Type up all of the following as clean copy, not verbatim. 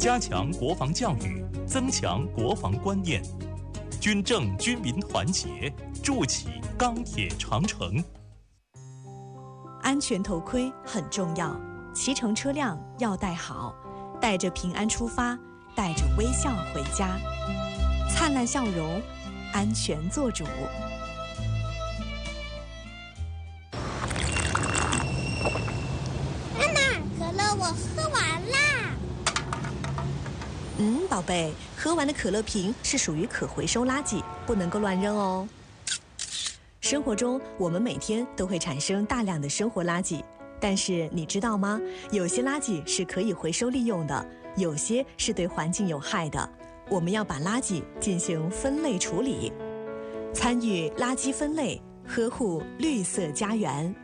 加强国防教育，增强国防观念，军政军民团结，筑起钢铁长城。 安全头盔很重要，骑乘车辆要戴好，带着平安出发，带着微笑回家，灿烂笑容，安全做主。 妈妈，可乐我喝完啦。 宝贝，喝完的可乐瓶是属于可回收垃圾，不能够乱扔哦。生活中，我们每天都会产生大量的生活垃圾，但是你知道吗？有些垃圾是可以回收利用的，有些是对环境有害的。我们要把垃圾进行分类处理，参与垃圾分类，呵护绿色家园。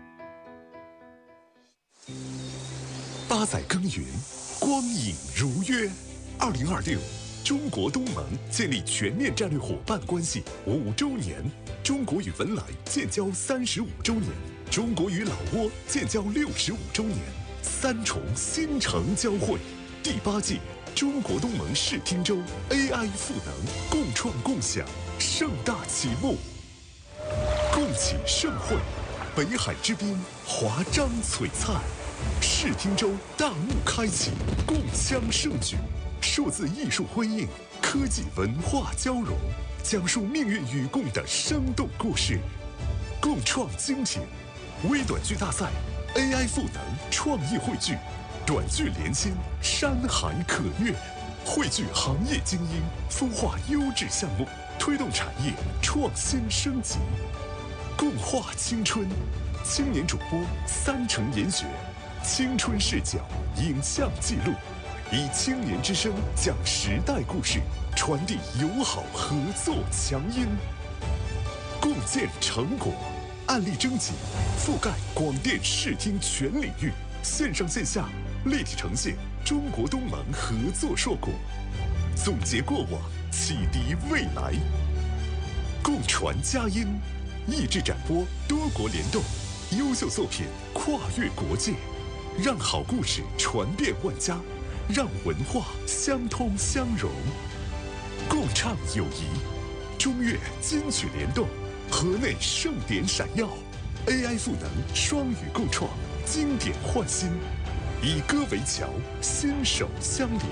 8载耕耘，光影如约。2026，中国东盟建立全面战略伙伴关系5周年，中国与文莱建交35周年，中国与老挝建交65周年，3重新城交汇。第8届中国东盟视听周 AI 赋能共创共享盛大启幕，共启盛会，北海之滨华章璀璨，视听周大幕开启，共襄盛举。数字艺术辉映，科技文化交融，讲述命运与共的生动故事。共创精品微短剧大赛 AI 赋能创意汇聚，短剧连心，山海可阅，汇聚行业精英，孵化优质项目，推动产业创新升级。共话青春，青年主播3城研学，青春视角影像记录，以青年之声讲时代故事，传递友好合作强音。共建成果，案例征集，覆盖广电视听全领域，线上线下立体呈现中国东盟合作硕果，总结过往，启迪未来。共传佳音，益智展播，多国联动，优秀作品跨越国界，让好故事传遍万家，让文化相通相融。共唱友谊，中越金曲联动，河内盛典闪耀。AI 赋能双语共创，经典焕新，以歌为桥，心手相连。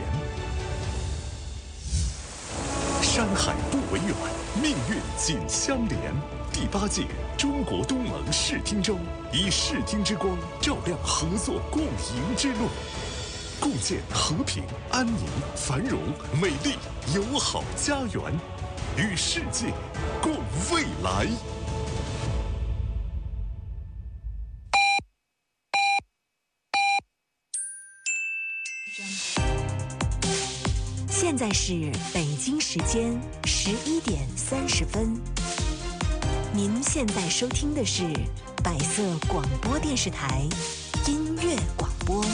山海不为远，命运紧相连。第8届中国东盟视听周，以视听之光照亮合作共赢之路，共建和平、安宁、繁荣、美丽、友好家园，与世界共未来。 现在是北京时间11点30分。您现在收听的是百色广播电视台音乐广播。